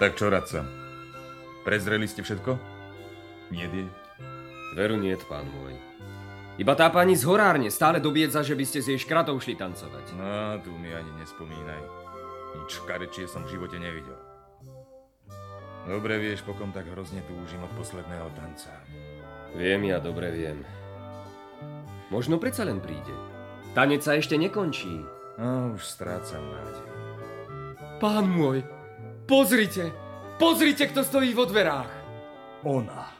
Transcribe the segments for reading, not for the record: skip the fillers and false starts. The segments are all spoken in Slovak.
Tak čo, radca? Prezreli ste všetko? Nie je? Veru niet, pán môj. Iba tá pani z horárne stále dobiedza, že by ste s jej škratou šli tancovať. No, tu mi ani nespomínaj. Nič škarečie som v živote nevidel. Dobre vieš, po kom tak hrozne túžim od posledného tanca. Viem, ja dobre viem. Možno predsa len príde. Tanec sa ešte nekončí. No, už strácam nádej. Pán môj, pozrite! Pozrite, kto stojí vo dverách! Ona.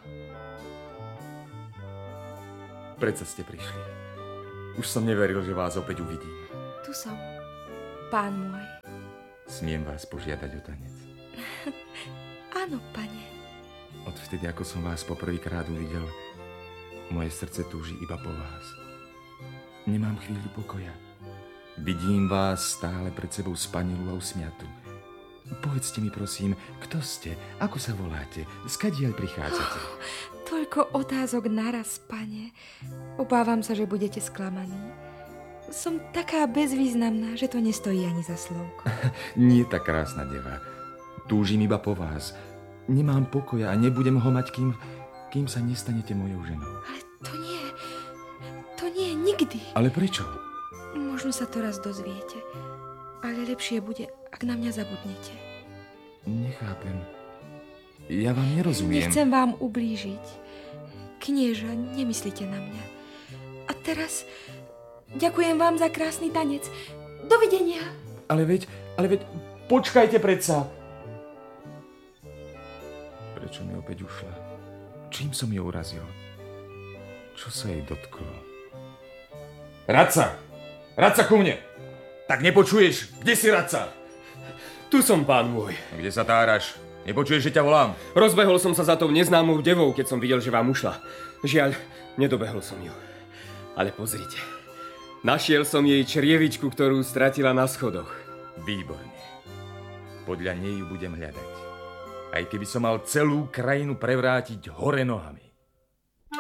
Prečo ste prišli? Už som neveril, že vás opäť uvidím. Tu som, pán môj. Smiem vás požiadať o tanec? Áno, pane. Odvtedy, ako som vás poprvýkrát uvidel, moje srdce túži iba po vás. Nemám chvíľu pokoja. Vidím vás stále pred sebou spanilú a usmiatú. Povedzte mi, prosím, kto ste? Ako sa voláte? Skadiaľ prichádzate? Toľko otázok naraz, pane. Obávam sa, že budete sklamaní. Som taká bezvýznamná, že to nestojí ani za slovko. Nie tak krásna deva. Túžim iba po vás. Nemám pokoja a nebudem ho mať, kým sa nestanete mojou ženou. Ale to nie, nikdy. Ale prečo? Možno sa to raz dozviete, ale lepšie bude, ak na mňa zabudnete. Nechápem. Ja vám nerozumiem. Nechcem vám ublížiť. Knieža, nemyslite na mňa. A teraz ďakujem vám za krásny tanec. Dovidenia. Ale veď, počkajte predsa. Prečo mi opäť ušla? Čím som ju urazil? Čo sa jej dotklo? Radca! Radca ku mne! Tak nepočuješ? Kde si, Radca? Tu som, pán môj. Kde sa táraš? Nepočuješ, že ťa volám? Rozbehol som sa za tou neznámou devou, keď som videl, že vám ušla. Žiaľ, nedobehol som ju. Ale pozrite. Našiel som jej črievičku, ktorú stratila na schodoch. Výborne. Podľa nej ju budem hľadať. Aj keby som mal celú krajinu prevrátiť hore nohami.